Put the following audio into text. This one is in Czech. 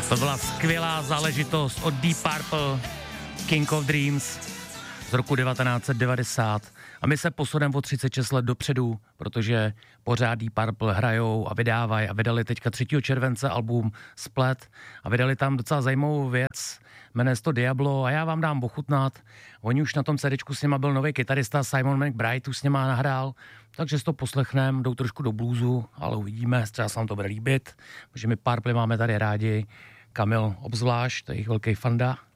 To byla skvělá záležitost od Deep Purple, King of Dreams z roku 1990. A my se posuneme o 36 let dopředu, protože pořád Deep Purple hrajou a vydávají a vydali teďka 3. července album Split a vydali tam docela zajímavou věc, jmenuje se to Diablo a já vám dám ochutnat. Oni už na tom CDčku s nima byl nový kytarista Simon McBride, už s nima nahrál, takže si to poslechneme, jdou trošku do bluesu, ale uvidíme, třeba se vám to bude líbit, protože my Purple máme tady rádi, Kamil obzvlášť, to je jejich velký fanda.